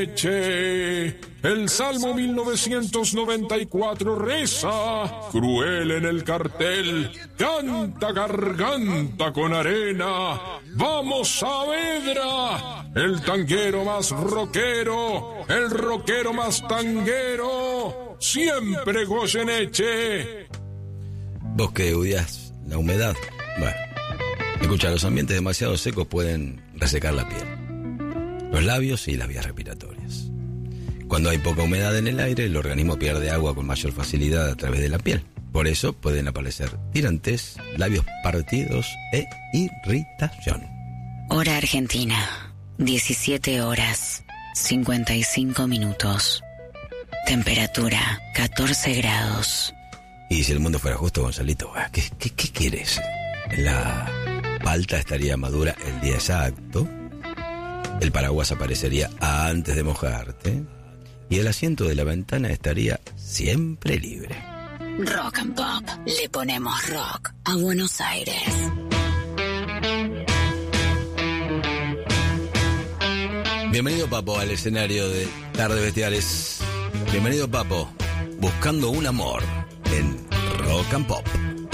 El Salmo 1994 reza, cruel en el cartel, canta garganta con arena, vamos Saavedra, el tanguero más rockero, el rockero más tanguero, siempre Goyeneche. Vos que odias la humedad, bueno, escucha, los ambientes demasiado secos pueden resecar la piel, los labios y las vías respiratorias. Cuando hay poca humedad en el aire, el organismo pierde agua con mayor facilidad a través de la piel. Por eso pueden aparecer tirantes, labios partidos e irritación. Hora Argentina, 17 horas, 55 minutos. Temperatura, 14 grados. Y si el mundo fuera justo, Gonzalito, ¿qué quieres? La palta estaría madura el día exacto, el paraguas aparecería antes de mojarte y el asiento de la ventana estaría siempre libre. Rock and Pop, le ponemos rock a Buenos Aires. Bienvenido, Papo, al escenario de Tardes Bestiales. Bienvenido, Papo, buscando un amor en Rock and Pop.